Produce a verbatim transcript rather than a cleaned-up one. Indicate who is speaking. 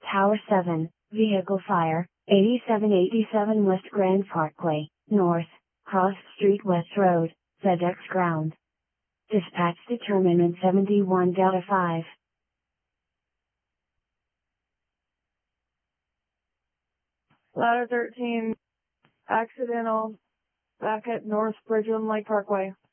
Speaker 1: Tower seven, vehicle fire, eighty-seven eighty-seven West Grand Parkway, North, Cross Street West Road, FedEx Ground. Dispatch determinant seventy-one Delta five.
Speaker 2: Ladder thirteen, accidental, back at North Bridgeland Lake Parkway.